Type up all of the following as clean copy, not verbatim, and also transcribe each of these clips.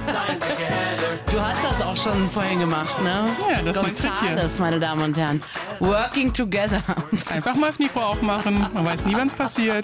Du hast das auch schon vorhin gemacht, ne? Ja, das ist mein Trick hier. Gonzales, meine Damen und Herren. Working together. Einfach mal das Mikro aufmachen. Man weiß nie, wann es passiert.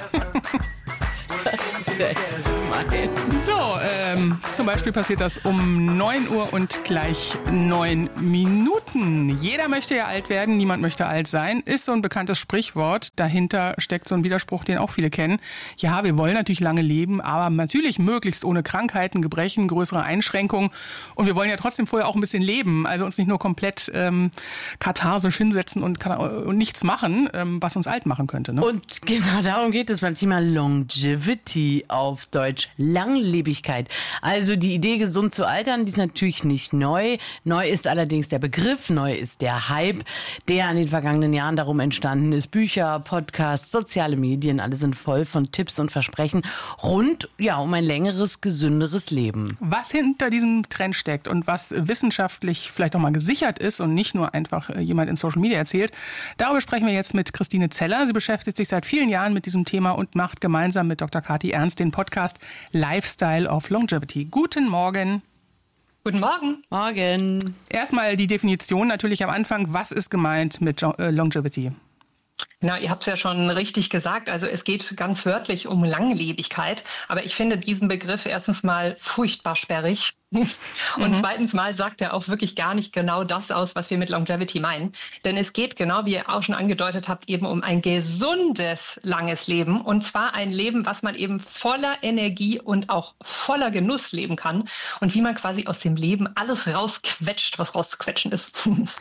Das ist echt gemein. So, zum Beispiel passiert das um 9 Uhr und gleich 9 Minuten. Jeder möchte ja alt werden, niemand möchte alt sein. Ist so ein bekanntes Sprichwort. Dahinter steckt so ein Widerspruch, den auch viele kennen. Ja, wir wollen natürlich lange leben, aber natürlich möglichst ohne Krankheiten, Gebrechen, größere Einschränkungen. Und wir wollen ja trotzdem vorher auch ein bisschen leben. Also uns nicht nur komplett katharsisch hinsetzen und nichts machen, was uns alt machen könnte. Ne? Und genau darum geht es beim Thema Longevity, auf Deutsch Langlebigkeit. Also die Idee, gesund zu altern, die ist natürlich nicht neu. Neu ist allerdings der Begriff, neu ist der Hype, der in den vergangenen Jahren darum entstanden ist. Bücher, Podcasts, soziale Medien, alle sind voll von Tipps und Versprechen rund um ein längeres, gesünderes Leben. Was hinter diesem Trend steckt und was wissenschaftlich vielleicht auch mal gesichert ist und nicht nur einfach jemand in Social Media erzählt, darüber sprechen wir jetzt mit Christine Zeller. Sie beschäftigt sich seit vielen Jahren mit diesem Thema und macht gemeinsam mit Dr. Kathi Ernst den Podcast Lifestyle of Longevity. Guten Morgen. Guten Morgen. Morgen. Erstmal die Definition natürlich am Anfang. Was ist gemeint mit Longevity? Na, ihr habt es ja schon richtig gesagt. Also es geht ganz wörtlich um Langlebigkeit. Aber ich finde diesen Begriff erstens mal furchtbar sperrig. Und zweitens mal sagt er auch wirklich gar nicht genau das aus, was wir mit Longevity meinen. Denn es geht genau, wie ihr auch schon angedeutet habt, eben um ein gesundes, langes Leben. Und zwar ein Leben, was man eben voller Energie und auch voller Genuss leben kann. Und wie man quasi aus dem Leben alles rausquetscht, was rauszuquetschen ist.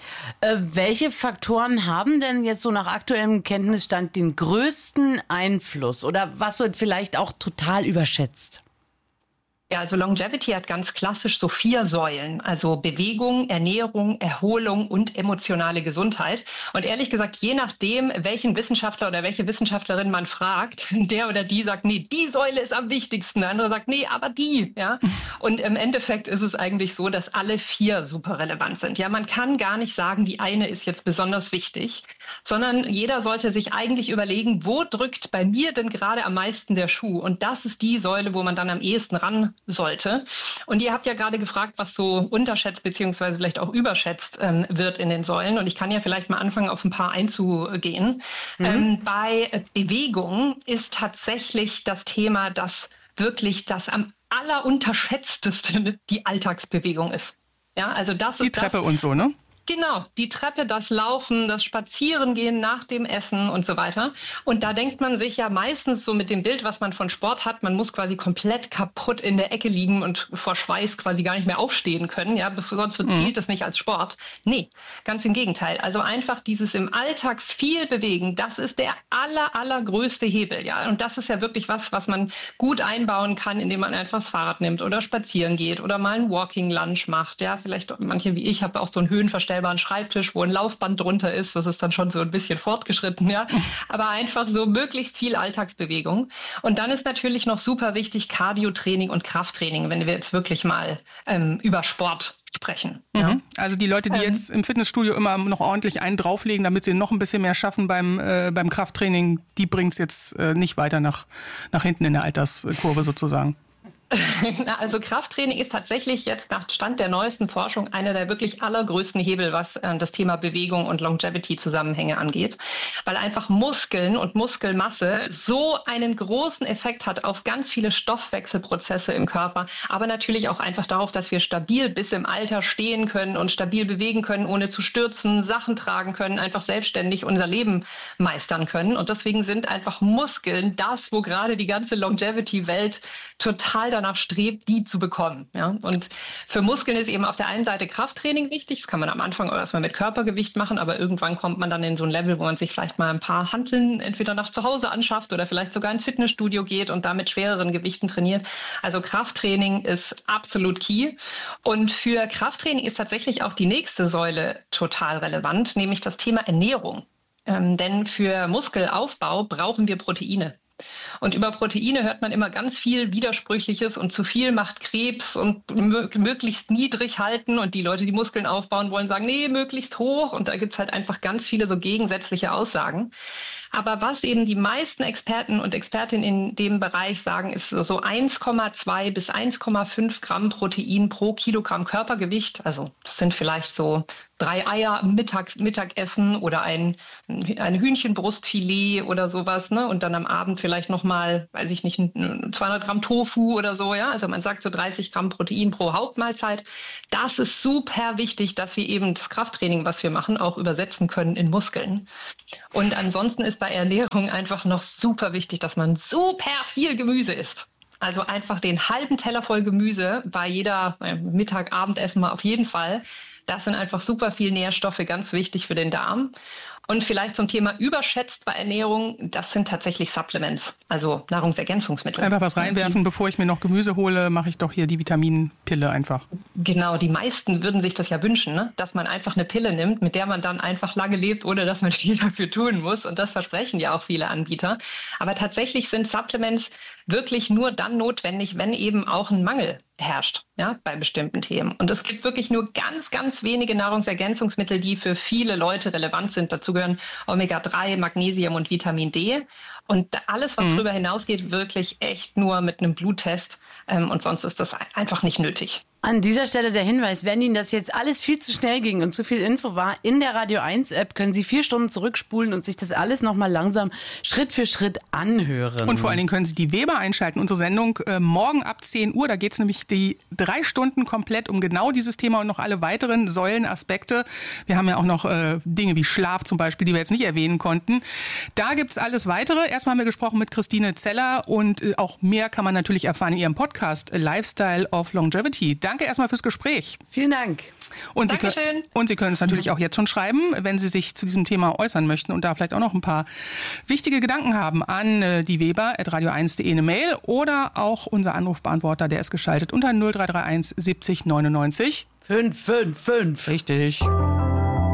Welche Faktoren haben denn jetzt so nach aktuellem Kenntnisstand den größten Einfluss? Oder was wird vielleicht auch total überschätzt? Ja, also Longevity hat ganz klassisch so 4 Säulen, also Bewegung, Ernährung, Erholung und emotionale Gesundheit. Und ehrlich gesagt, je nachdem, welchen Wissenschaftler oder welche Wissenschaftlerin man fragt, der oder die sagt, nee, die Säule ist am wichtigsten. Der andere sagt, nee, aber die. Ja? Und im Endeffekt ist es eigentlich so, dass alle 4 super relevant sind. Ja, man kann gar nicht sagen, die eine ist jetzt besonders wichtig, sondern jeder sollte sich eigentlich überlegen, wo drückt bei mir denn gerade am meisten der Schuh? Und das ist die Säule, wo man dann am ehesten ran sollte. Und ihr habt ja gerade gefragt, was so unterschätzt beziehungsweise vielleicht auch überschätzt wird in den Säulen. Und ich kann ja vielleicht mal anfangen, auf ein paar einzugehen. Bei Bewegung ist tatsächlich das Thema, dass wirklich das am allerunterschätzteste die Alltagsbewegung ist. Ja, also das ist die Treppe und so, ne? Genau, die Treppe, das Laufen, das Spazierengehen nach dem Essen und so weiter. Und da denkt man sich ja meistens so mit dem Bild, was man von Sport hat, man muss quasi komplett kaputt in der Ecke liegen und vor Schweiß quasi gar nicht mehr aufstehen können, ja, sonst zählt es nicht als Sport. Nee, ganz im Gegenteil. Also einfach dieses im Alltag viel bewegen, das ist der allergrößte Hebel, ja. Und das ist ja wirklich was man gut einbauen kann, indem man einfach das Fahrrad nimmt oder spazieren geht oder mal ein Walking Lunch macht, ja. Vielleicht manche wie ich habe auch so einen höhenverstellbaren Schreibtisch, wo ein Laufband drunter ist. Das ist dann schon so ein bisschen fortgeschritten, ja. Aber einfach so möglichst viel Alltagsbewegung. Und dann ist natürlich noch super wichtig Cardio-Training und Krafttraining, wenn wir jetzt wirklich mal über Sport sprechen. Ja. Also die Leute, die jetzt im Fitnessstudio immer noch ordentlich einen drauflegen, damit sie noch ein bisschen mehr schaffen beim Krafttraining, die bringt es jetzt nicht weiter nach hinten in der Alterskurve sozusagen. Also Krafttraining ist tatsächlich jetzt nach Stand der neuesten Forschung einer der wirklich allergrößten Hebel, was das Thema Bewegung und Longevity-Zusammenhänge angeht, weil einfach Muskeln und Muskelmasse so einen großen Effekt hat auf ganz viele Stoffwechselprozesse im Körper, aber natürlich auch einfach darauf, dass wir stabil bis im Alter stehen können und stabil bewegen können, ohne zu stürzen, Sachen tragen können, einfach selbstständig unser Leben meistern können. Und deswegen sind einfach Muskeln das, wo gerade die ganze Longevity-Welt total danach strebt, die zu bekommen. Ja? Und für Muskeln ist eben auf der einen Seite Krafttraining wichtig. Das kann man am Anfang erstmal mit Körpergewicht machen, aber irgendwann kommt man dann in so ein Level, wo man sich vielleicht mal ein paar Hanteln entweder nach zu Hause anschafft oder vielleicht sogar ins Fitnessstudio geht und da mit schwereren Gewichten trainiert. Also Krafttraining ist absolut key. Und für Krafttraining ist tatsächlich auch die nächste Säule total relevant, nämlich das Thema Ernährung. Denn für Muskelaufbau brauchen wir Proteine. Und über Proteine hört man immer ganz viel Widersprüchliches und zu viel macht Krebs und möglichst niedrig halten. Und die Leute, die Muskeln aufbauen wollen, sagen, nee, möglichst hoch. Und da gibt's halt einfach ganz viele so gegensätzliche Aussagen. Aber was eben die meisten Experten und Expertinnen in dem Bereich sagen, ist so 1,2 bis 1,5 Gramm Protein pro Kilogramm Körpergewicht. Also das sind vielleicht so 3 Eier im Mittagessen oder ein Hühnchenbrustfilet oder sowas, ne? Und dann am Abend vielleicht nochmal, weiß ich nicht, 200 Gramm Tofu oder so, ja. Also man sagt so 30 Gramm Protein pro Hauptmahlzeit. Das ist super wichtig, dass wir eben das Krafttraining, was wir machen, auch übersetzen können in Muskeln. Und ansonsten ist bei Ernährung einfach noch super wichtig, dass man super viel Gemüse isst. Also einfach den halben Teller voll Gemüse bei jeder Mittag-, Abendessen mal auf jeden Fall. Das sind einfach super viel Nährstoffe, ganz wichtig für den Darm. Und vielleicht zum Thema überschätzt bei Ernährung, das sind tatsächlich Supplements, also Nahrungsergänzungsmittel. Einfach was reinwerfen, bevor ich mir noch Gemüse hole, mache ich doch hier die Vitaminpille einfach. Genau, die meisten würden sich das ja wünschen, ne? Dass man einfach eine Pille nimmt, mit der man dann einfach lange lebt, ohne dass man viel dafür tun muss. Und das versprechen ja auch viele Anbieter. Aber tatsächlich sind Supplements wirklich nur dann notwendig, wenn eben auch ein Mangel herrscht, ja, bei bestimmten Themen. Und es gibt wirklich nur ganz, ganz wenige Nahrungsergänzungsmittel, die für viele Leute relevant sind. Dazu gehören Omega-3, Magnesium und Vitamin D. Und alles, was darüber hinausgeht, wirklich echt nur mit einem Bluttest. Und sonst ist das einfach nicht nötig. An dieser Stelle der Hinweis, wenn Ihnen das jetzt alles viel zu schnell ging und zu viel Info war, in der Radio 1 App können Sie 4 Stunden zurückspulen und sich das alles nochmal langsam Schritt für Schritt anhören. Und vor allen Dingen können Sie die Weber einschalten, unsere Sendung morgen ab 10 Uhr. Da geht es nämlich die 3 Stunden komplett um genau dieses Thema und noch alle weiteren Säulenaspekte. Wir haben ja auch noch Dinge wie Schlaf zum Beispiel, die wir jetzt nicht erwähnen konnten. Da gibt es alles weitere. Erstmal haben wir gesprochen mit Christine Zeller und auch mehr kann man natürlich erfahren in ihrem Podcast Lifestyle of Longevity. Danke erstmal fürs Gespräch. Vielen Dank. Und Sie können es natürlich auch jetzt schon schreiben, wenn Sie sich zu diesem Thema äußern möchten und da vielleicht auch noch ein paar wichtige Gedanken haben, an die weber@radio1.de eine Mail oder auch unser Anrufbeantworter, der ist geschaltet unter 0331 70 99 555. Richtig.